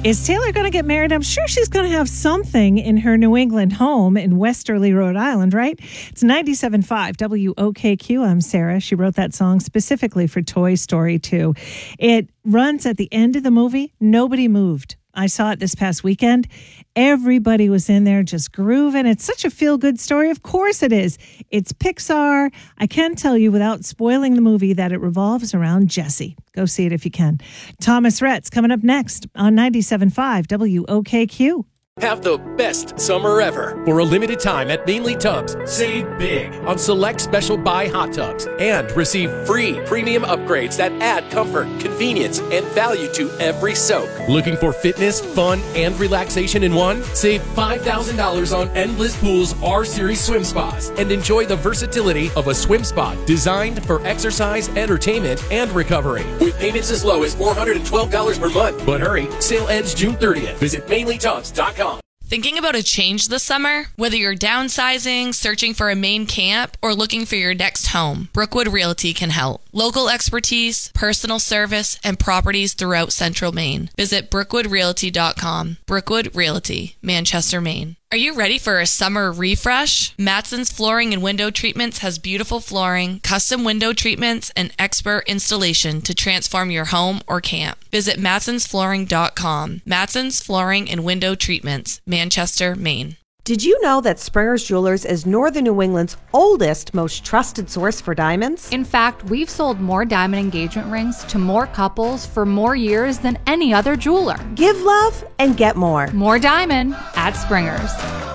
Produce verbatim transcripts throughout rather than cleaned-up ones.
Is Taylor going to get married? I'm sure she's going to have something in her New England home in Westerly, Rhode Island, right? It's ninety-seven point five W O K Q. I'm Sarah. She wrote that song specifically for Toy Story two. It runs at the end of the movie. Nobody moved. I saw it this past weekend. Everybody was in there just grooving. It's such a feel-good story. Of course it is. It's Pixar. I can tell you without spoiling the movie that it revolves around Jessie. Go see it if you can. Thomas Rhett's coming up next on ninety-seven point five W O K Q. Have the best summer ever. For a limited time at Mainly Tubs, save big on select special buy hot tubs and receive free premium upgrades that add comfort, convenience, and value to every soak. Looking for fitness, fun, and relaxation in one? Save five thousand dollars on Endless Pools R-Series swim spas and enjoy the versatility of a swim spa designed for exercise, entertainment, and recovery. With payments as low as four hundred twelve dollars per month. But hurry, sale ends June thirtieth. Visit mainly tubs dot com. Thinking about a change this summer? Whether you're downsizing, searching for a main camp, or looking for your next home, Brookwood Realty can help. Local expertise, personal service, and properties throughout Central Maine. Visit brookwood realty dot com. Brookwood Realty, Manchester, Maine. Are you ready for a summer refresh? Matson's Flooring and Window Treatments has beautiful flooring, custom window treatments, and expert installation to transform your home or camp. Visit matsons flooring dot com. Matson's Flooring and Window Treatments, Manchester, Maine. Did you know that Springer's Jewelers is Northern New England's oldest, most trusted source for diamonds? In fact, we've sold more diamond engagement rings to more couples for more years than any other jeweler. Give love and get more. More diamond at Springer's.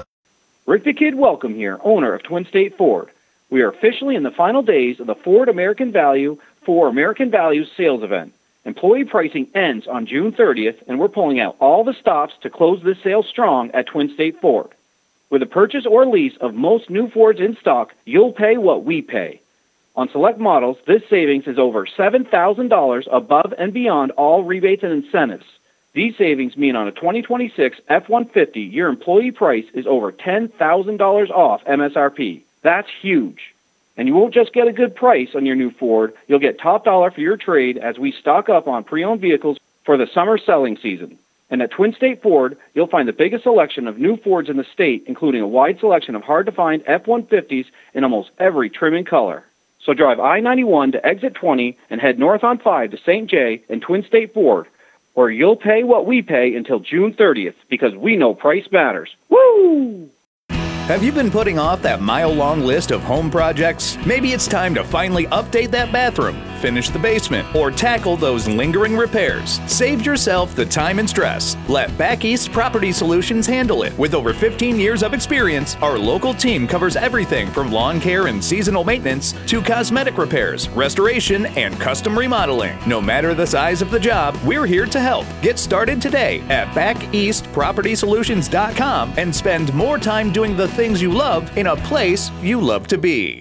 Rick the Kid Welcome here, owner of Twin State Ford. We are officially in the final days of the Ford American Value for American Values sales event. Employee pricing ends on June thirtieth, and we're pulling out all the stops to close this sale strong at Twin State Ford. With a purchase or lease of most new Fords in stock, you'll pay what we pay. On select models, this savings is over seven thousand dollars above and beyond all rebates and incentives. These savings mean on a twenty twenty-six F one fifty, your employee price is over ten thousand dollars off M S R P. That's huge. And you won't just get a good price on your new Ford, you'll get top dollar for your trade as we stock up on pre-owned vehicles for the summer selling season. And at Twin State Ford, you'll find the biggest selection of new Fords in the state, including a wide selection of hard-to-find F one fifties in almost every trim and color. So drive I ninety-one to exit twenty and head north on five to Saint Jay and Twin State Ford, where you'll pay what we pay until June thirtieth, because we know price matters. Woo! Have you been putting off that mile-long list of home projects? Maybe it's time to finally update that bathroom, finish the basement, or tackle those lingering repairs. Save yourself the time and stress. Let Back East Property Solutions handle it. With over fifteen years of experience, our local team covers everything from lawn care and seasonal maintenance to cosmetic repairs, restoration, and custom remodeling. No matter the size of the job, we're here to help. Get started today at back east property solutions dot com and spend more time doing the things you love in a place you love to be.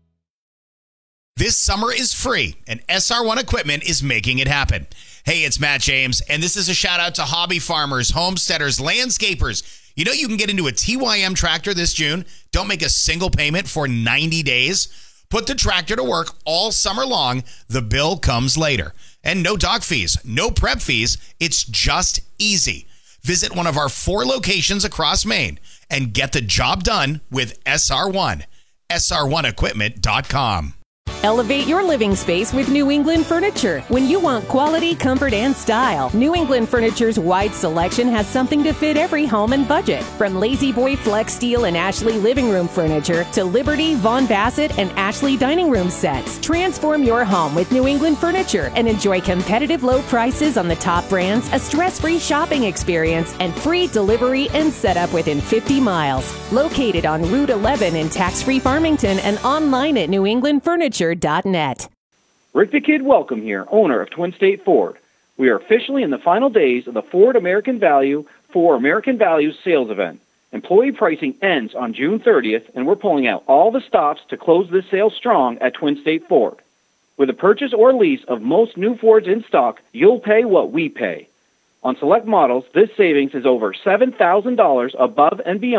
This summer is free, and S R one Equipment is making it happen. Hey, it's Matt James, and this is a shout out to hobby farmers, homesteaders, landscapers. You know you can get into a T Y M tractor this June. Don't make a single payment for ninety days. Put the tractor to work all summer long. The bill comes later. And no dock fees, no prep fees. It's just easy. Visit one of our four locations across Maine and get the job done with S R one. S R one equipment dot com. Elevate your living space with New England Furniture. When you want quality, comfort, and style, New England Furniture's wide selection has something to fit every home and budget. From Lazy Boy Flex Steel and Ashley living room furniture to Liberty, Von Bassett, and Ashley dining room sets. Transform your home with New England Furniture and enjoy competitive low prices on the top brands, a stress-free shopping experience, and free delivery and setup within fifty miles. Located on Route eleven in tax-free Farmington and online at new england furniture dot net. Rick the Kid Welcome here, owner of Twin State Ford. We are officially in the final days of the Ford American Value for American Values sales event. Employee pricing ends on June thirtieth, and we're pulling out all the stops to close this sale strong at Twin State Ford. With a purchase or lease of most new Fords in stock, you'll pay what we pay. On select models, this savings is over seven thousand dollars above and beyond